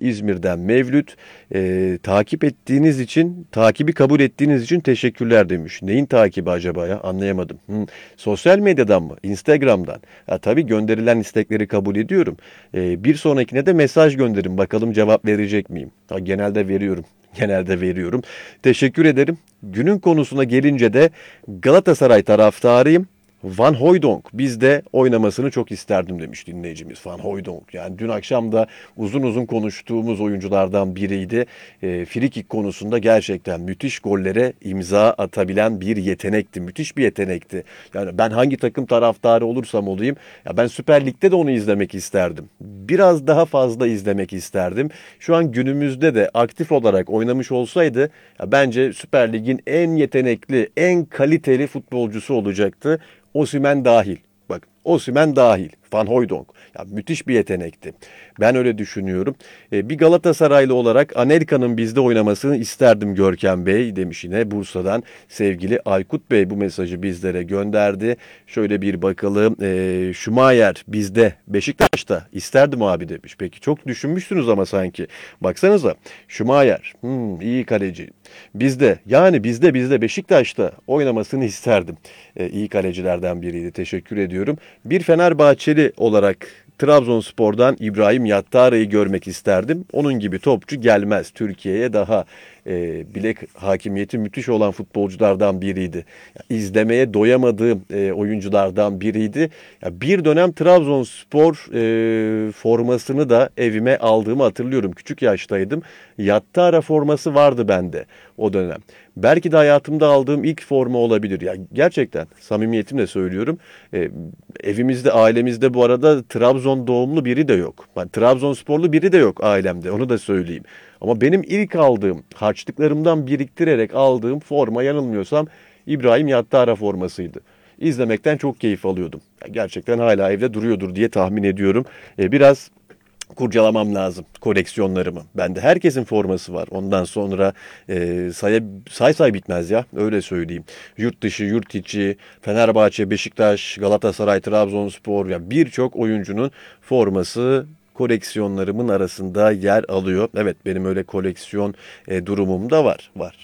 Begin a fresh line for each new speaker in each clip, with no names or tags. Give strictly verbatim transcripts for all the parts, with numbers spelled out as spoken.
İzmir'den Mevlüt. E, takip ettiğiniz için, takibi kabul ettiğiniz için teşekkürler demiş. Neyin takibi acaba ya? Anlayamadım. Hı. Sosyal medyadan mı? Instagram'dan. Ha, tabii gönderilen istekleri kabul ediyorum. E, bir sonrakine de mesaj gönderin. Bakalım cevap verecek miyim? Ha, genelde veriyorum. Genelde veriyorum. Teşekkür ederim. Günün konusuna gelince de Galatasaray taraftarıyım. Van Hooijdonk bizde oynamasını çok isterdim demiş dinleyicimiz. Van Hooijdonk yani dün akşam da uzun uzun konuştuğumuz oyunculardan biriydi. E, frikik konusunda gerçekten müthiş gollere imza atabilen bir yetenekti. Müthiş bir yetenekti. Yani ben hangi takım taraftarı olursam olayım ya ben Süper Lig'de de onu izlemek isterdim. Biraz daha fazla izlemek isterdim. Şu an günümüzde de aktif olarak oynamış olsaydı ya bence Süper Lig'in en yetenekli, en kaliteli futbolcusu olacaktı. Osimhen dahil. Bak Osimhen dahil. Van Hooijdonk. Ya müthiş bir yetenekti. Ben öyle düşünüyorum. Ee, bir Galatasaraylı olarak Anelka'nın bizde oynamasını isterdim Görkem Bey demiş yine Bursa'dan. Sevgili Aykut Bey bu mesajı bizlere gönderdi. Şöyle bir bakalım. Ee, Schumacher bizde Beşiktaş'ta isterdim abi demiş. Peki çok düşünmüşsünüz ama sanki. Baksanıza Schumacher hmm, iyi kaleci. Bizde yani bizde bizde Beşiktaş'ta oynamasını isterdim. Ee, iyi kalecilerden biriydi. Teşekkür ediyorum. Bir Fenerbahçeli olarak Trabzonspor'dan İbrahim Yattara'yı görmek isterdim. Onun gibi topçu gelmez. Türkiye'ye daha e, bilek hakimiyeti müthiş olan futbolculardan biriydi. Ya, izlemeye doyamadığım e, oyunculardan biriydi. Ya, bir dönem Trabzonspor e, formasını da evime aldığımı hatırlıyorum. Küçük yaştaydım. Yattara forması vardı bende o dönem. Belki de hayatımda aldığım ilk forma olabilir. Ya gerçekten samimiyetimle söylüyorum. E, evimizde, ailemizde bu arada Trabzon doğumlu biri de yok. Yani, Trabzonsporlu biri de yok ailemde. Onu da söyleyeyim. Ama benim ilk aldığım, harçlıklarımdan biriktirerek aldığım forma yanılmıyorsam İbrahim Yattara formasıydı. İzlemekten çok keyif alıyordum. Ya, gerçekten hala evde duruyordur diye tahmin ediyorum. E, biraz kurcalamam lazım koleksiyonlarımı. Bende herkesin forması var. Ondan sonra e, say, say say bitmez ya. Öyle söyleyeyim. Yurt dışı, yurt içi, Fenerbahçe, Beşiktaş, Galatasaray, Trabzonspor ya birçok oyuncunun forması koleksiyonlarımın arasında yer alıyor. Evet benim öyle koleksiyon e, durumum da var. Var.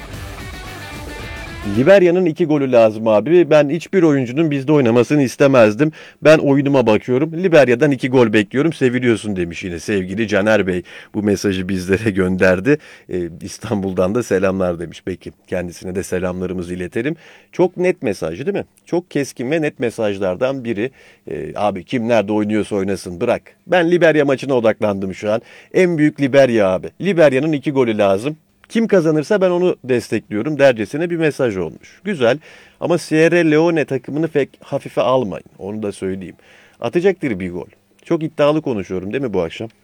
Liberya'nın iki golü lazım abi. Ben hiçbir oyuncunun bizde oynamasını istemezdim. Ben oyunuma bakıyorum. Liberya'dan iki gol bekliyorum. Seviliyorsun demiş yine sevgili Caner Bey. Bu mesajı bizlere gönderdi. Ee, İstanbul'dan da selamlar demiş. Peki kendisine de selamlarımızı iletelim. Çok net mesaj değil mi? Çok keskin ve net mesajlardan biri. Ee, abi kim nerede oynuyorsa oynasın bırak. Ben Liberya maçına odaklandım şu an. En büyük Liberya abi. Liberya'nın iki golü lazım. Kim kazanırsa ben onu destekliyorum dercesine bir mesaj olmuş. Güzel ama Sierra Leone takımını pek hafife almayın. Onu da söyleyeyim. Atacaktır bir gol. Çok iddialı konuşuyorum değil mi bu akşam?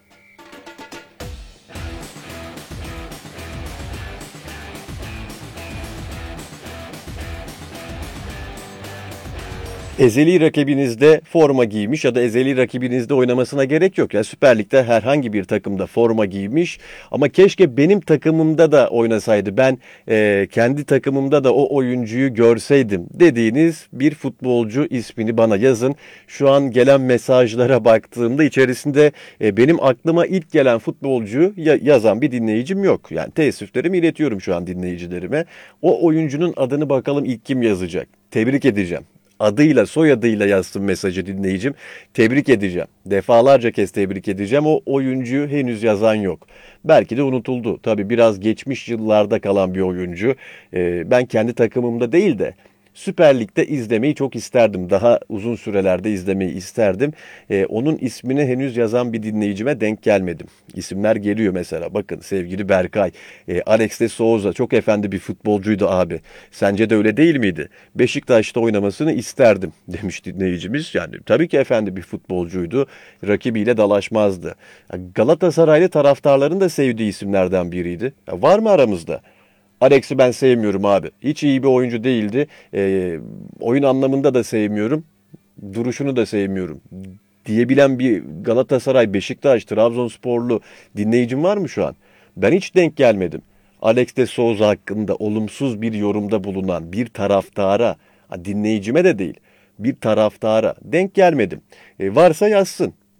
Ezeli rakibinizde forma giymiş ya da ezeli rakibinizde oynamasına gerek yok. Yani Süper Lig'de herhangi bir takımda forma giymiş ama keşke benim takımımda da oynasaydı. Ben e, kendi takımımda da o oyuncuyu görseydim dediğiniz bir futbolcu ismini bana yazın. Şu an gelen mesajlara baktığımda içerisinde e, benim aklıma ilk gelen futbolcuyu ya- yazan bir dinleyicim yok. Yani teessüflerimi iletiyorum şu an dinleyicilerime. O oyuncunun adını bakalım ilk kim yazacak? Tebrik edeceğim. Adıyla soyadıyla yazsın mesajı dinleyicim. Tebrik edeceğim. Defalarca kez tebrik edeceğim. O oyuncuyu henüz yazan yok. Belki de unutuldu. Tabii biraz geçmiş yıllarda kalan bir oyuncu. Ee, ben kendi takımımda değil de Süper Lig'de izlemeyi çok isterdim. Daha uzun sürelerde izlemeyi isterdim. Ee, onun ismini henüz yazan bir dinleyicime denk gelmedim. İsimler geliyor mesela. Bakın sevgili Berkay, e, Alex de Souza çok efendi bir futbolcuydu abi. Sence de öyle değil miydi? Beşiktaş'ta oynamasını isterdim demiş dinleyicimiz. Yani tabii ki efendi bir futbolcuydu. Rakibiyle dalaşmazdı. Galatasaraylı taraftarların da sevdiği isimlerden biriydi. Ya var mı aramızda? Alex'i ben sevmiyorum abi. Hiç iyi bir oyuncu değildi. E, oyun anlamında da sevmiyorum. Duruşunu da sevmiyorum. Diyebilen bir Galatasaray, Beşiktaş, Trabzonsporlu dinleyicim var mı şu an? Ben hiç denk gelmedim. Alex de Souza hakkında olumsuz bir yorumda bulunan bir taraftara, dinleyicime de değil, bir taraftara denk gelmedim. E, varsa yazsın.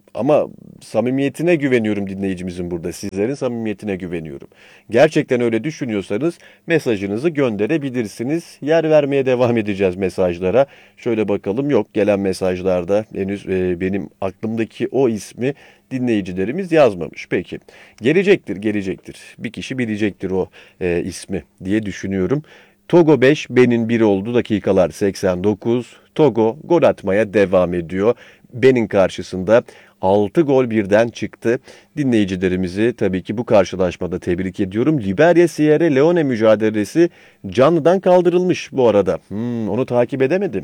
Ama samimiyetine güveniyorum dinleyicimizin burada. Sizlerin samimiyetine güveniyorum. Gerçekten öyle düşünüyorsanız mesajınızı gönderebilirsiniz. Yer vermeye devam edeceğiz mesajlara. Şöyle bakalım, yok gelen mesajlarda henüz e, benim aklımdaki o ismi dinleyicilerimiz yazmamış. Peki gelecektir gelecektir. Bir kişi bilecektir o e, ismi diye düşünüyorum. Togo beş, Benin bir oldu. Dakikalar seksen dokuz. Togo gol atmaya devam ediyor. Benin karşısında altı gol birden çıktı. Dinleyicilerimizi tabii ki bu karşılaşmada tebrik ediyorum. Liberia Sierra Leone mücadelesi canlıdan kaldırılmış bu arada. Hmm, onu takip edemedim.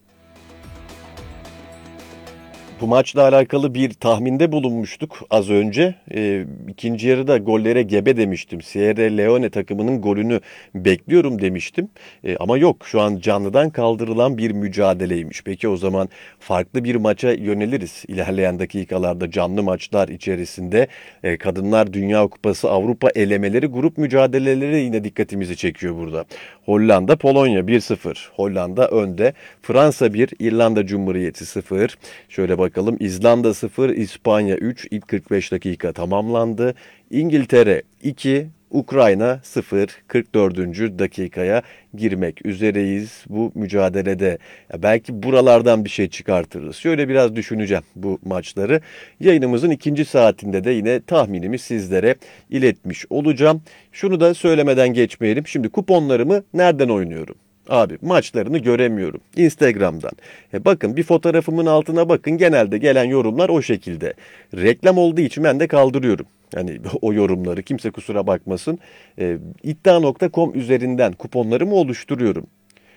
Bu maçla alakalı bir tahminde bulunmuştuk az önce. Ee, ikinci yarıda gollere gebe demiştim. Sierra Leone takımının golünü bekliyorum demiştim. Ee, ama yok, şu an canlıdan kaldırılan bir mücadeleymiş. Peki o zaman farklı bir maça yöneliriz. İlerleyen dakikalarda canlı maçlar içerisinde e, Kadınlar Dünya Kupası Avrupa elemeleri grup mücadeleleri yine dikkatimizi çekiyor burada. Hollanda Polonya bir sıfır. Hollanda önde. Fransa bir, İrlanda Cumhuriyeti sıfır. Şöyle bakalım, İzlanda sıfır, İspanya üç. İlk kırk beş dakika tamamlandı. İngiltere iki, Ukrayna sıfır. kırk dördüncü dakikaya girmek üzereyiz bu mücadelede. Ya belki buralardan bir şey çıkartırız. Şöyle biraz düşüneceğim bu maçları. Yayınımızın ikinci saatinde de yine tahminimi sizlere iletmiş olacağım. Şunu da söylemeden geçmeyelim. Şimdi kuponlarımı nereden oynuyorum? Abi maçlarını göremiyorum. Instagram'dan. E bakın, bir fotoğrafımın altına bakın. Genelde gelen yorumlar o şekilde. Reklam olduğu için ben de kaldırıyorum. Hani o yorumları kimse kusura bakmasın. E, iddia nokta com üzerinden kuponlarımı oluşturuyorum.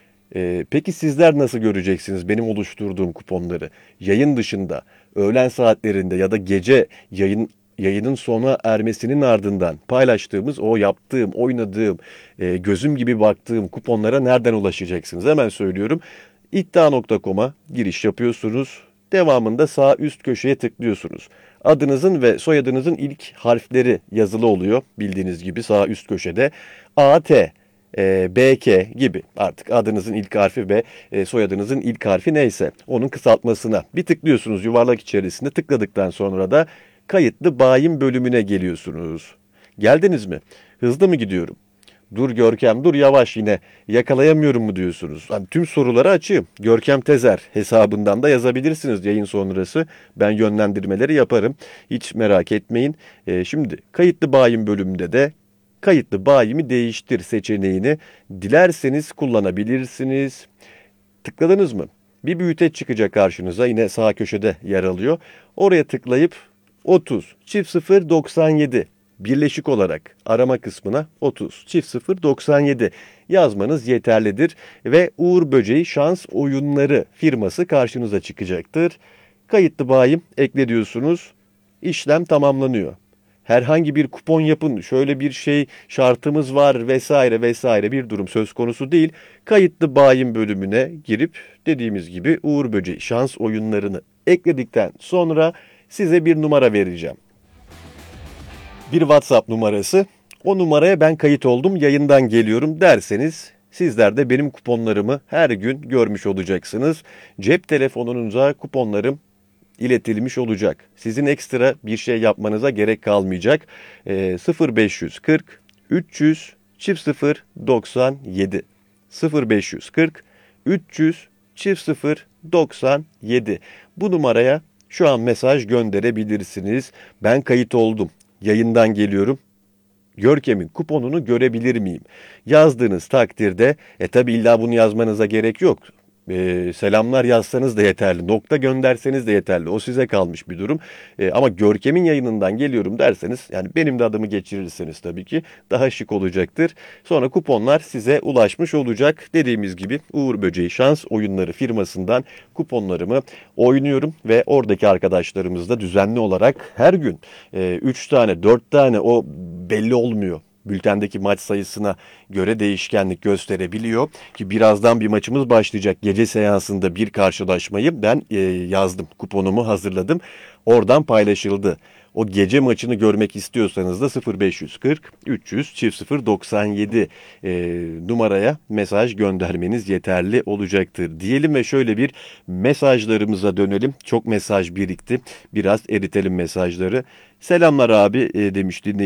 E, peki sizler nasıl göreceksiniz benim oluşturduğum kuponları? Yayın dışında, öğlen saatlerinde ya da gece yayın yayının sona ermesinin ardından paylaştığımız, o yaptığım, oynadığım, e, gözüm gibi baktığım kuponlara nereden ulaşacaksınız? Hemen söylüyorum. iddia nokta com'a giriş yapıyorsunuz. Devamında sağ üst köşeye tıklıyorsunuz. Adınızın ve soyadınızın ilk harfleri yazılı oluyor. Bildiğiniz gibi sağ üst köşede A T, e, B K gibi, artık adınızın ilk harfi ve e, soyadınızın ilk harfi neyse onun kısaltmasına bir tıklıyorsunuz yuvarlak içerisinde. Tıkladıktan sonra da kayıtlı bayin bölümüne geliyorsunuz. Geldiniz mi? Hızlı mı gidiyorum? Dur Görkem, dur yavaş, yine yakalayamıyorum mu diyorsunuz? Hani tüm soruları açığım. Görkem Tezer hesabından da yazabilirsiniz yayın sonrası. Ben yönlendirmeleri yaparım. Hiç merak etmeyin. Ee, şimdi kayıtlı bayin bölümünde de kayıtlı bayimi değiştir seçeneğini dilerseniz kullanabilirsiniz. Tıkladınız mı? Bir büyüteç çıkacak karşınıza. Yine sağ köşede yer alıyor. Oraya tıklayıp otuz çift sıfır doksan yedi birleşik olarak arama kısmına otuz çift sıfır doksan yedi yazmanız yeterlidir ve Uğur Böceği Şans Oyunları firması karşınıza çıkacaktır. Kayıtlı bayim ekle diyorsunuz. İşlem tamamlanıyor. Herhangi bir kupon yapın, şöyle bir şey şartımız var vesaire vesaire bir durum söz konusu değil. Kayıtlı bayim bölümüne girip dediğimiz gibi Uğur Böceği Şans Oyunlarını ekledikten sonra size bir numara vereceğim. Bir WhatsApp numarası. O numaraya ben kayıt oldum, yayından geliyorum derseniz sizler de benim kuponlarımı her gün görmüş olacaksınız. Cep telefonunuza kuponlarım iletilmiş olacak. Sizin ekstra bir şey yapmanıza gerek kalmayacak. E, sıfır beş kırk üç yüz çift sıfır doksan yedi sıfır beş kırk üç yüz çift sıfır doksan yedi bu numaraya şu an mesaj gönderebilirsiniz. Ben kayıt oldum, yayından geliyorum. Görkem'in kuponunu görebilir miyim? Yazdığınız takdirde, e tabi illa bunu yazmanıza gerek yok. E, selamlar yazsanız da yeterli. Nokta gönderseniz de yeterli. O size kalmış bir durum. E, ama Görkem'in yayınından geliyorum derseniz, yani benim de adımı geçirirseniz tabii ki daha şık olacaktır. Sonra kuponlar size ulaşmış olacak. Dediğimiz gibi Uğur Böceği Şans Oyunları firmasından kuponlarımı oynuyorum ve oradaki arkadaşlarımız da düzenli olarak her gün üç tane dört tane, o belli olmuyor, bültendeki maç sayısına göre değişkenlik gösterebiliyor ki birazdan bir maçımız başlayacak. Gece seansında bir karşılaşmayı ben e, yazdım. Kuponumu hazırladım. Oradan paylaşıldı. o gece maçını görmek istiyorsanız da sıfır beş kırk üç yüz sıfır doksan yedi e, numaraya mesaj göndermeniz yeterli olacaktır diyelim ve şöyle bir mesajlarımıza dönelim. Çok mesaj birikti. Biraz eritelim mesajları. Selamlar abi e, demiş dinleyicimiz.